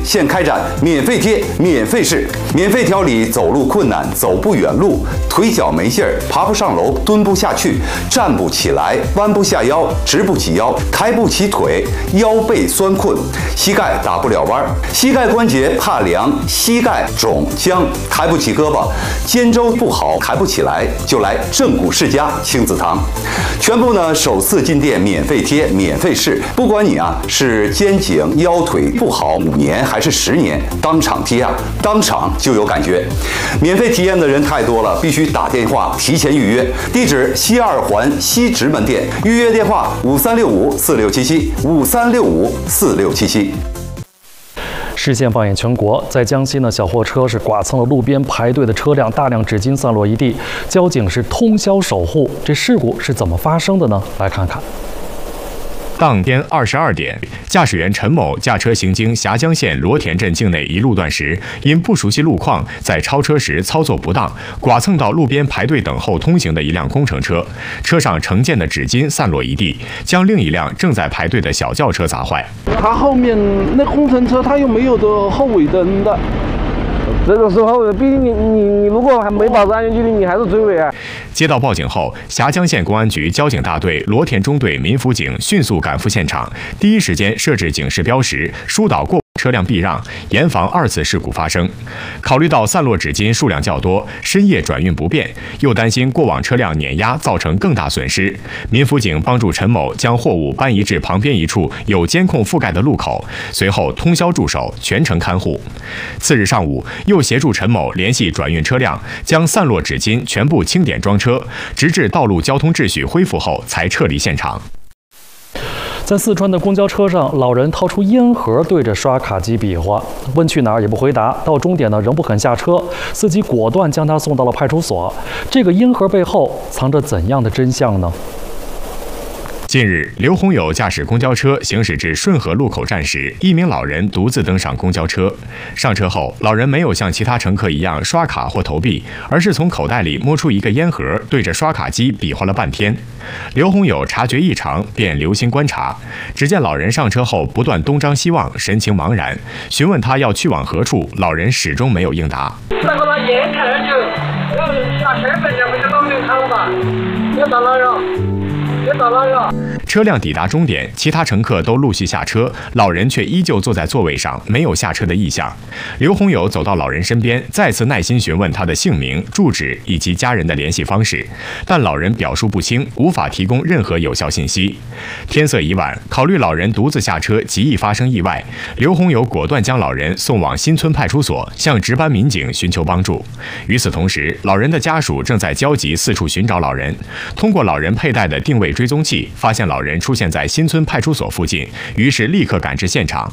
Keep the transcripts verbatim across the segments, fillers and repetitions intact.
现开展免费贴、免费试、免费调理走路困难、走不远路、腿脚没劲儿、爬不上楼、蹲不下去、站不起来、弯不下腰、直不起腰、抬不起腿、腰背酸困、膝盖打不了弯、膝盖关节怕凉、膝盖肿僵、抬不起胳膊、肩周不好、抬不起来，就来正骨世家亲子堂。全部呢首次进店免费贴、免费试，不管你啊是肩颈腰腿不好五年还是十年，当场贴啊，当场就有感觉。免费体验的人太多了，必须打电话提前预约。地址西二环西直门店，预约电话五三六五四六七七五三六五四六七七。 视线放眼全国，在江西呢，小货车是剐蹭了路边排队的车辆，大量纸巾散落一地，交警是通宵守护。这事故是怎么发生的呢？来看看。 当天二十二点，驾驶员陈某驾车行经峡江县罗田镇境内一路段时，因不熟悉路况，在超车时操作不当，剐蹭到路边排队等候通行的一辆工程车，车上成件的纸巾散落一地，将另一辆正在排队的小轿车砸坏。 他后面那工程车他又没有的后尾灯的。 这个时候，毕竟你你你如果还没保持安全距离，你还是追尾啊！ 接到报警后，峡江县公安局交警大队罗田中队民辅警迅速赶赴现场，第一时间设置警示标识，疏导过车辆避让，严防二次事故发生。考虑到散落纸巾数量较多，深夜转运不便，又担心过往车辆碾压造成更大损失，民辅警帮助陈某将货物搬移至旁边一处有监控覆盖的路口，随后通宵驻守，全程看护。次日上午，又协助陈某联系转运车辆，将散落纸巾全部清点装车，直至道路交通秩序恢复后才撤离现场。 在四川的公交车上，老人掏出烟盒对着刷卡机比划，问去哪儿也不回答，到终点呢仍不肯下车，司机果断将他送到了派出所。这个烟盒背后藏着怎样的真相呢？ 近日，刘洪友驾驶公交车行驶至顺河路口站时，一名老人独自登上公交车。上车后，老人没有像其他乘客一样刷卡或投币，而是从口袋里摸出一个烟盒，对着刷卡机比划了半天。刘洪友察觉异常，便留心观察。只见老人上车后不断东张西望，神情茫然。询问他要去往何处，老人始终没有应答。 那个把烟看了就，要拿身份证不就老人看了吧？要到哪了？ 车辆抵达终点，其他乘客都陆续下车，老人却依旧坐在座位上，没有下车的意向。刘洪友走到老人身边，再次耐心询问他的姓名、住址以及家人的联系方式，但老人表述不清，无法提供任何有效信息。天色已晚，考虑老人独自下车极易发生意外，刘洪友果断将老人送往新村派出所，向值班民警寻求帮助。与此同时，老人的家属正在焦急四处寻找老人，通过老人佩戴的定位追踪器，发现老人出现在新村派出所附近，于是立刻赶至现场。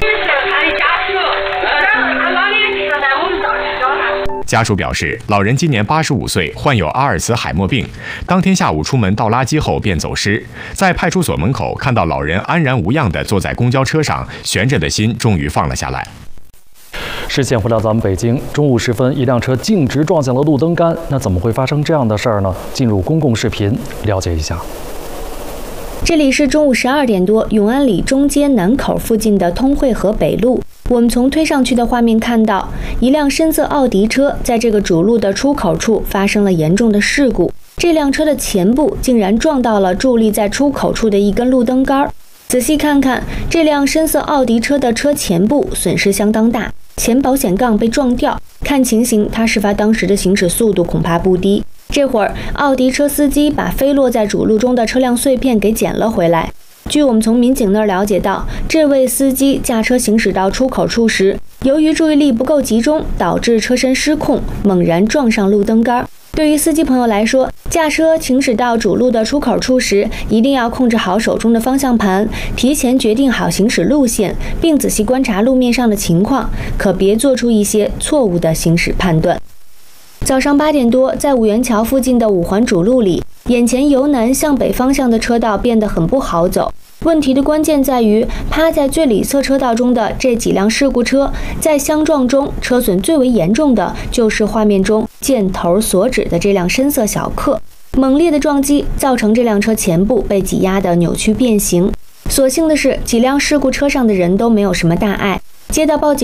家属表示，老人今年八十五岁，患有阿尔茨海默病。当天下午出门倒垃圾后便走失，在派出所门口看到老人安然无恙地坐在公交车上，悬着的心终于放了下来。 视线回到咱们北京，中午时分，一辆车径直撞向了路灯杆，那怎么会发生这样的事儿呢？进入公共视频了解一下。 这里是中午十二点多，永安里中街南口附近的通惠河北路。我们从推上去的画面看到，一辆深色奥迪车在这个主路的出口处发生了严重的事故。这辆车的前部竟然撞到了伫立在出口处的一根路灯杆。仔细看看，这辆深色奥迪车的车前部损失相当大，前保险杠被撞掉。看情形，它事发当时的行驶速度恐怕不低。这会儿，奥迪车司机把飞落在主路中的车辆碎片给捡了回来。据我们从民警那儿了解到，这位司机驾车行驶到出口处时，由于注意力不够集中，导致车身失控，猛然撞上路灯杆。对于司机朋友来说，驾车行驶到主路的出口处时，一定要控制好手中的方向盘，提前决定好行驶路线，并仔细观察路面上的情况，可别做出一些错误的行驶判断。早上八点多，在五元桥附近的五环主路里，眼前由南向北方向的车道变得很不好走。问题的关键在于，趴在最里侧车道中的这几辆事故车，在相撞中车损最为严重的就是画面中箭头所指的这辆深色小客。猛烈的撞击造成这辆车前部被挤压的扭曲变形。所幸的是，几辆事故车上的人都没有什么大碍。接到报警